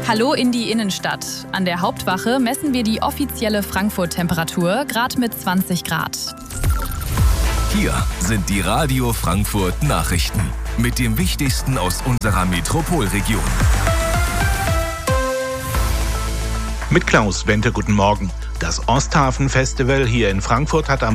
Hallo in die Innenstadt. An der Hauptwache messen wir die offizielle Frankfurt-Temperatur, gerade mit 20 Grad. Hier sind die Radio Frankfurt Nachrichten mit dem Wichtigsten aus unserer Metropolregion. Mit Klaus Wente, guten Morgen. Das Osthafen-Festival hier in Frankfurt hat am